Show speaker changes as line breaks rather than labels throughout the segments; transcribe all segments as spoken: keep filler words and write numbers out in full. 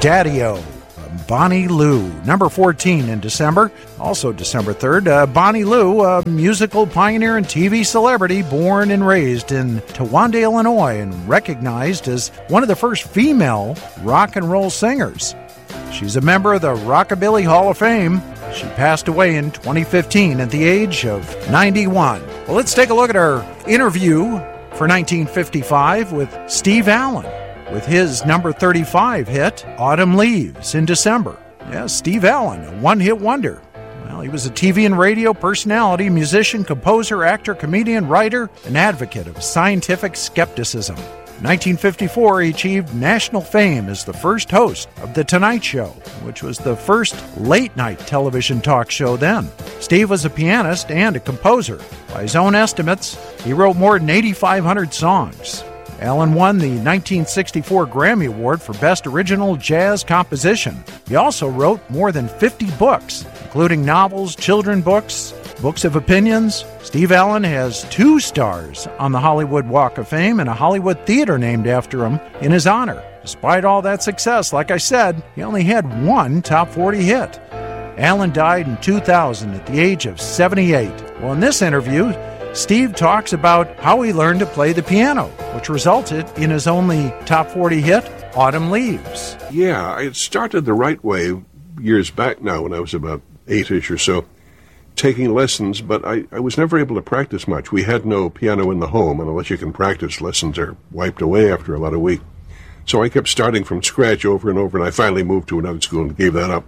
Daddy-O, Bonnie Lou. Number fourteen in December. Also December third, uh, Bonnie Lou, a musical pioneer and T V celebrity born and raised in Towanda, Illinois, and recognized as one of the first female rock and roll singers. She's a member of the Rockabilly Hall of Fame. She passed away in twenty fifteen at the age of ninety-one. Well, let's take a look at our interview for nineteen fifty-five with Steve Allen, with his number thirty-five hit, Autumn Leaves, in December. Yeah, Steve Allen, a one-hit wonder. Well, he was a T V and radio personality, musician, composer, actor, comedian, writer, and advocate of scientific skepticism. In nineteen fifty-four, he achieved national fame as the first host of The Tonight Show, which was the first late-night television talk show then. Steve was a pianist and a composer. By his own estimates, he wrote more than eighty-five hundred songs. Allen won the nineteen sixty-four Grammy Award for Best Original Jazz Composition. He also wrote more than fifty books, including novels, children's books, books of opinions. Steve Allen has two stars on the Hollywood Walk of Fame and a Hollywood theater named after him in his honor. Despite all that success, like I said, he only had one top forty hit. Allen died in two thousand at the age of seventy-eight. Well, in this interview, Steve talks about how he learned to play the piano, which resulted in his only top forty hit, Autumn Leaves.
Yeah, I had started the right way years back now when I was about eight-ish or so, taking lessons, but I, I was never able to practice much. We had no piano in the home, and unless you can practice, lessons are wiped away after about a week. So I kept starting from scratch over and over, and I finally moved to another school and gave that up.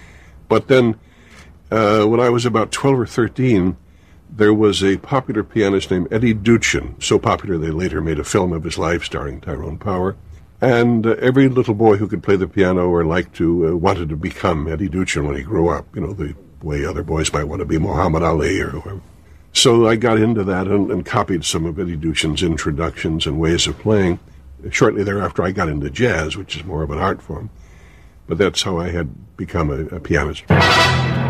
But then, uh, when I was about twelve or thirteen, there was a popular pianist named Eddie Duchin, so popular they later made a film of his life starring Tyrone Power. And uh, every little boy who could play the piano or liked to uh, wanted to become Eddie Duchin when he grew up, you know, the way other boys might want to be Muhammad Ali or whoever. So I got into that and, and copied some of Eddie Duchin's introductions and ways of playing. Shortly thereafter, I got into jazz, which is more of an art form. But that's how I had become a, a pianist.